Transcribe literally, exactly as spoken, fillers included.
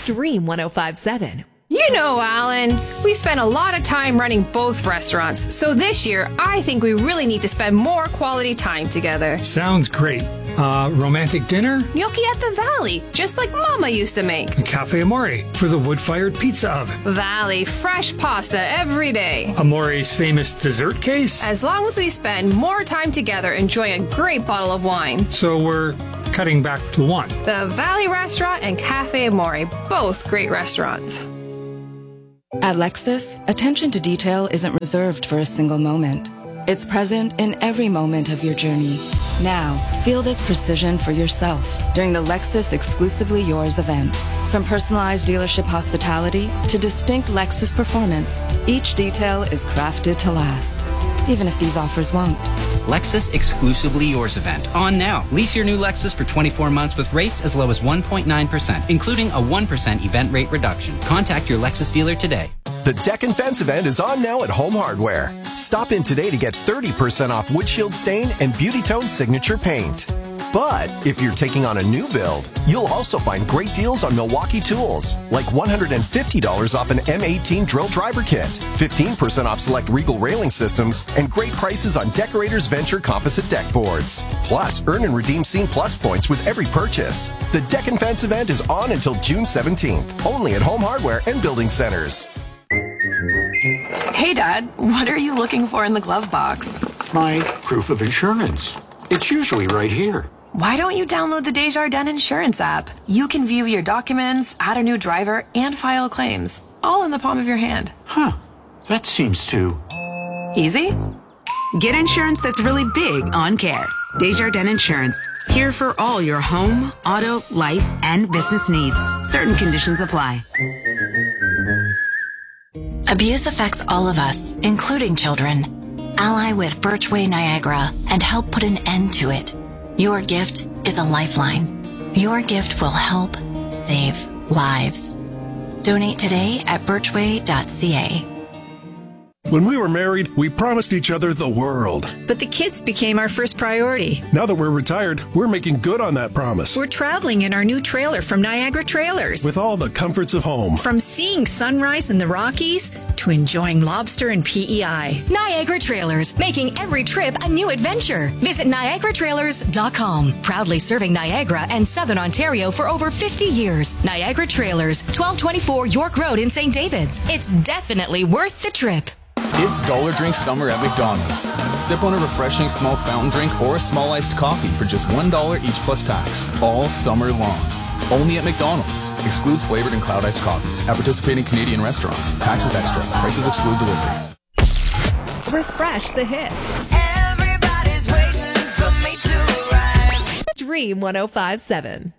Dream one oh five point seven. You know, Alan, we spend a lot of time running both restaurants, so this year I think we really need to spend more quality time together. Sounds great. Uh, romantic dinner? Gnocchi at the Valley, just like Mama used to make. Cafe Amore for the wood-fired pizza oven. Valley, fresh pasta every day. Amore's famous dessert case? As long as we spend more time together enjoying a great bottle of wine. So we're cutting back to one. The Valley Restaurant and Cafe Amore, both great restaurants. At Lexus, attention to detail isn't reserved for a single moment. It's present in every moment of your journey. Now, feel this precision for yourself during the Lexus Exclusively Yours event. From personalized dealership hospitality to distinct Lexus performance, each detail is crafted to last, even if these offers won't. Lexus Exclusively Yours event on now. Lease your new Lexus for twenty-four months with rates as low as one point nine percent, including a one percent event rate reduction. Contact your Lexus dealer today. The Deck and Fence event is on now at Home Hardware. Stop in today to get thirty percent off windshield stain and Beauty Tone signature paint. But if you're taking on a new build, you'll also find great deals on Milwaukee tools, like one hundred fifty dollars off an M eighteen drill driver kit, fifteen percent off select Regal railing systems, and great prices on Decorators Venture composite deck boards. Plus, earn and redeem Scene Plus points with every purchase. The Deck and Fence event is on until June seventeenth, only at Home Hardware and Building Centers. Hey, Dad, what are you looking for in the glove box? My proof of insurance. It's usually right here. Why don't you download the Desjardins Insurance app? You can view your documents, add a new driver, and file claims, all in the palm of your hand. Huh. That seems too... easy? Get insurance that's really big on care. Desjardins Insurance. Here for all your home, auto, life, and business needs. Certain conditions apply. Abuse affects all of us, including children. Ally with Birchway Niagara and help put an end to it. Your gift is a lifeline. Your gift will help save lives. Donate today at birchway dot c a. When we were married, we promised each other the world. But the kids became our first priority. Now that we're retired, we're making good on that promise. We're traveling in our new trailer from Niagara Trailers. With all the comforts of home. From seeing sunrise in the Rockies to enjoying lobster and P E I. Niagara Trailers, making every trip a new adventure. Visit niagara trailers dot com. Proudly serving Niagara and Southern Ontario for over fifty years. Niagara Trailers, twelve twenty-four York Road in Saint David's. It's definitely worth the trip. It's Dollar Drink Summer at McDonald's. Sip on a refreshing small fountain drink or a small iced coffee for just one dollar each plus tax, all summer long. Only at McDonald's. Excludes flavored and cloud iced coffees at participating Canadian restaurants. Taxes extra. Prices exclude delivery. Refresh the hits. Everybody's waiting for me to arrive. Dream one oh five point seven.